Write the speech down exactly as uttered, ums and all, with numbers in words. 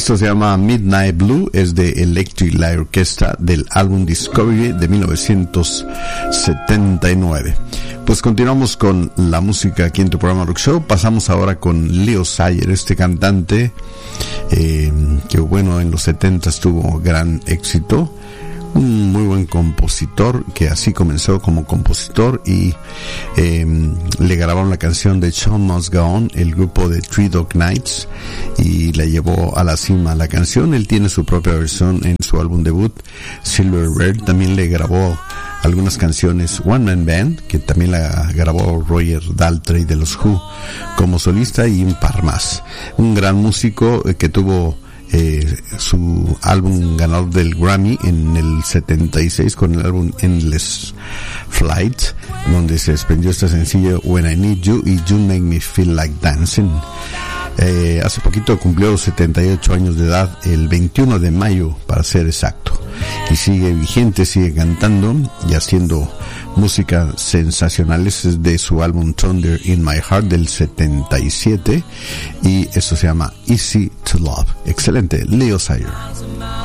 Esto se llama Midnight Blue, es de Electric Light Orchestra del álbum Discovery de mil novecientos setenta y nueve. Pues continuamos con la música aquí en tu programa Rock Show. Pasamos ahora con Leo Sayer, este cantante eh, que bueno, en los setentas tuvo gran éxito. Un muy buen compositor que así comenzó como compositor y eh, le grabaron la canción de Show Must Go On, el grupo de Three Dog Nights, y la llevó a la cima la canción. Él tiene su propia versión en su álbum debut Silver Bird. También le grabó algunas canciones One Man Band, que también la grabó Roger Daltrey de los Who como solista, y un par más. Un gran músico eh, que tuvo Eh, su álbum ganador del Grammy en el setenta y seis con el álbum Endless Flight, donde se desprendió esta sencilla When I Need You y You Make Me Feel Like Dancing. Eh, hace poquito cumplió setenta y ocho años de edad, el veintiuno de mayo para ser exacto, y sigue vigente, sigue cantando y haciendo música sensacional. Es de su álbum Thunder in My Heart del setenta y siete y eso se llama Easy to Love. Excelente, Leo Sayer.